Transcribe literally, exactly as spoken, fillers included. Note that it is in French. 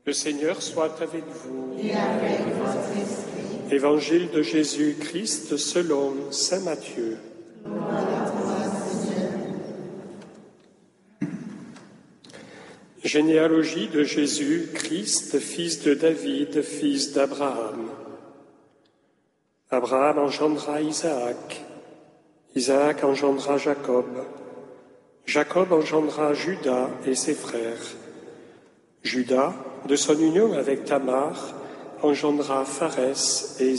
Le Seigneur soit avec vous. Et avec votre esprit. Évangile de Jésus-Christ selon saint Matthieu. Gloire à toi, Seigneur. Généalogie de Jésus-Christ, fils de David, fils d'Abraham. Abraham engendra Isaac. Isaac engendra Jacob. Jacob engendra Juda et ses frères. Juda, de son union avec Tamar, engendra Pharès et